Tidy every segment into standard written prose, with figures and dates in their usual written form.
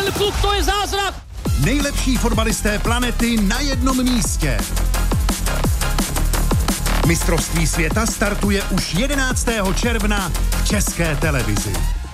ten klub, to je zázrak! Nejlepší fotbalisté planety na jednom místě. Mistrovství světa startuje už 11. června v České televizi.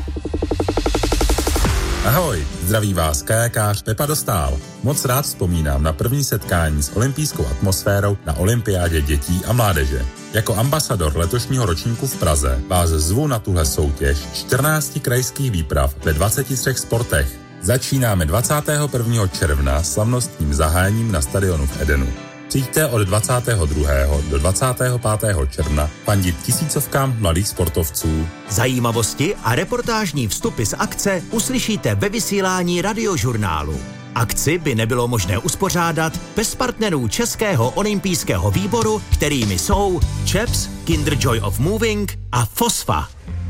Ahoj, zdraví vás kajakář Pepa Dostál. Moc rád vzpomínám na první setkání s olympijskou atmosférou na olympiádě dětí a mládeže. Jako ambasador letošního ročníku v Praze vás zvu na tuhle soutěž 14 krajských výprav ve 23 sportech. Začínáme 21. června slavnostním zahájením na stadionu v Edenu. Přijďte od 22. do 25. června fandit tisícovkám mladých sportovců. Zajímavosti a reportážní vstupy z akce uslyšíte ve vysílání Radiožurnálu. Akci by nebylo možné uspořádat bez partnerů Českého olympijského výboru, kterými jsou ČEPS, Kinder Joy of Moving a Fosfa.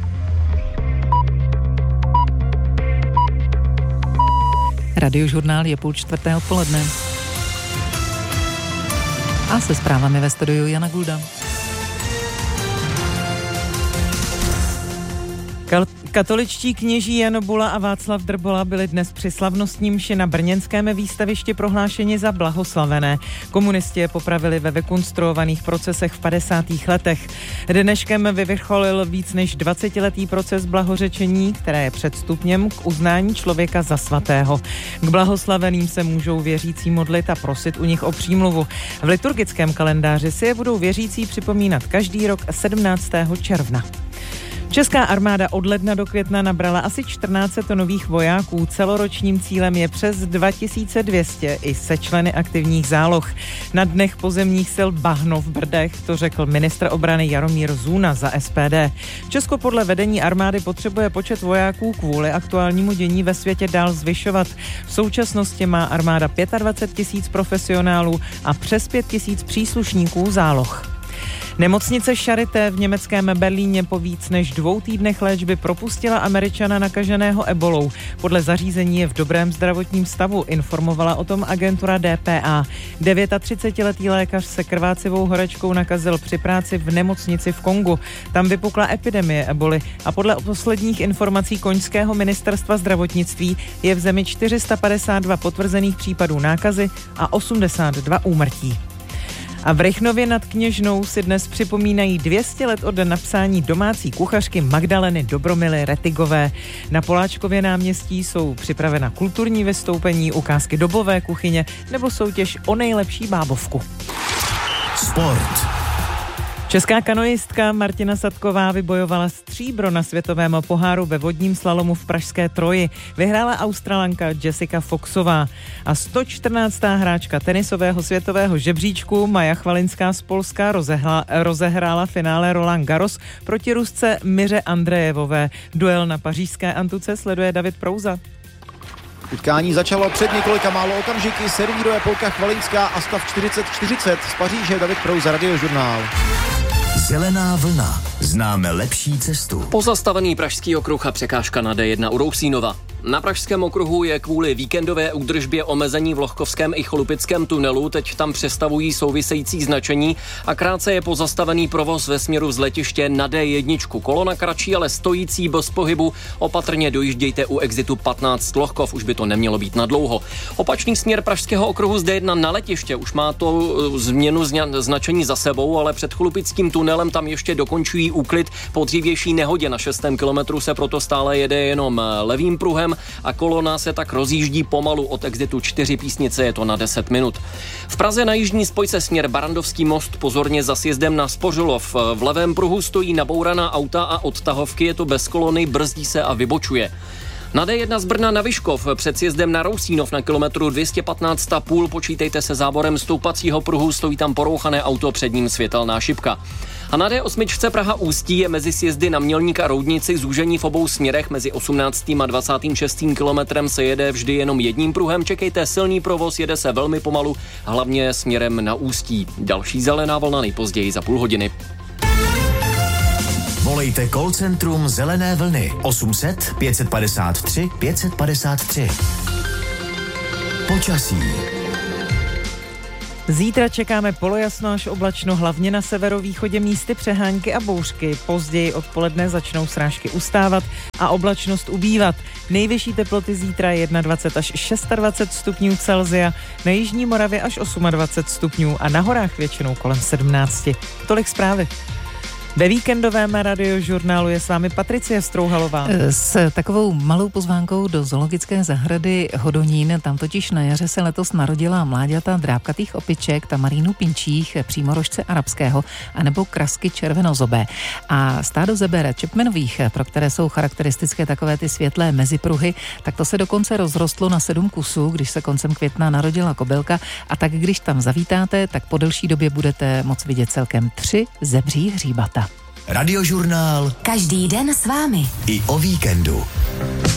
Radiožurnál je 3:30 odpoledne. A se zprávami ve studiu Jana Gulda. Katoličtí kněží Jan Bula a Václav Drbola byli dnes při slavnostní mši na brněnském výstavišti prohlášeni za blahoslavené. Komunisti je popravili ve vykonstruovaných procesech v 50. letech. Dneškem vyvrcholil víc než 20letý proces blahořečení, které je předstupněm k uznání člověka za svatého. K blahoslaveným se můžou věřící modlit a prosit u nich o přímluvu. V liturgickém kalendáři si je budou věřící připomínat každý rok 17. června. Česká armáda od ledna do května nabrala asi 1400 nových vojáků. Celoročním cílem je přes 2200 i se členy aktivních záloh. Na dnech pozemních sil Bahno v Brdech to řekl ministr obrany Jaromír Zůna za SPD. Česko podle vedení armády potřebuje počet vojáků kvůli aktuálnímu dění ve světě dál zvyšovat. V současnosti má armáda 25 000 profesionálů a přes 5 000 příslušníků záloh. Nemocnice Charité v německém Berlíně po víc než 2 týdnech léčby propustila Američana nakaženého ebolou. Podle zařízení je v dobrém zdravotním stavu, informovala o tom agentura DPA. 39letý lékař se krvácivou horečkou nakazil při práci v nemocnici v Kongu. Tam vypukla epidemie eboli a podle posledních informací koňského ministerstva zdravotnictví je v zemi 452 potvrzených případů nákazy a 82 úmrtí. A v Rychnově nad Kněžnou si dnes připomínají 200 let od napsání domácí kuchařky Magdaleny Dobromily Retigové. Na Poláčkově náměstí jsou připravena kulturní vystoupení, ukázky dobové kuchyně nebo soutěž o nejlepší bábovku. Sport. Česká kanoistka Martina Sadková vybojovala stříbro na světovém poháru ve vodním slalomu v pražské Troji. Vyhrála Australanka Jessica Foxová. A 114. hráčka tenisového světového žebříčku Maja Chvalinská z Polska rozehrála finále Roland Garros proti Rusce Miře Andrejevové. Duel na pařížské antuce sleduje David Prouza. Utkání začalo před několika málo okamžiky, servíruje Polka Chvalinská a stav 40-40. Z Paříže David Prouza, Radiožurnál. Zelená vlna. Známe lepší cestu. Pozastavený pražský okruh a překážka na D1 u Rousínova. Na pražském okruhu je kvůli víkendové údržbě omezení v Lohkovském i Cholupickém tunelu, teď tam přestavují související značení a krátce je pozastavený provoz ve směru z letiště na D1. Kolona kratší, ale stojící bez pohybu. Opatrně dojíždějte u exitu 15 Lohkov, už by to nemělo být nadlouho. Opačný směr pražského okruhu z D1 na letiště už má to změnu značení za sebou, ale před Cholupickým tunelem tam ještě dokončují úklid po dřívější nehodě. Na 6. kilometru se proto stále jede jenom levým pruhem a kolona se tak rozjíždí pomalu od exitu 4 Písnice, je to na 10 minut. V Praze na jižní spojce směr Barandovský most pozorně za sjezdem na Spořilov. V levém pruhu stojí nabouraná auta a od tahovky je to bez kolony, brzdí se a vybočuje. Na D1 z Brna na Vyškov před sjezdem na Rousínov na kilometru 215,5 počítejte se záborem stoupacího pruhu, stojí tam porouchané auto, před ním světelná šipka. A na D8 Praha Ústí je mezi sjezdy na Mělník a Roudnici zúžení v obou směrech, mezi 18. a 26. kilometrem se jede vždy jenom jedním pruhem, čekejte silný provoz, jede se velmi pomalu, hlavně směrem na Ústí. Další zelená vlna nejpozději za půl hodiny. Volejte call centrum Zelené vlny 800 553 553. Počasí. Zítra čekáme polojasno až oblačno, hlavně na severovýchodě místy přehánky a bouřky. Později odpoledne začnou srážky ustávat a oblačnost ubývat. Nejvyšší teploty zítra 21 až 26 stupňů Celsia, na jižní Moravě až 28 stupňů a na horách většinou kolem 17. Tolik zprávy. Ve víkendovém radiožurnálu je s vámi Patricie Strouhalová. S takovou malou pozvánkou do zoologické zahrady Hodonín, tam totiž na jaře se letos narodila mláďata drápkatých opiček, tamarínu pinčích, přímorožce arabského anebo krasky červenozobé. A stádo zeber čepmenových, pro které jsou charakteristické takové ty světlé mezipruhy, tak to se dokonce rozrostlo na 7 kusů, když se koncem května narodila kobylka, a tak když tam zavítáte, tak po delší době budete moct vidět celkem 3 zebří hříbata. Radiožurnál. Každý den s vámi. I o víkendu.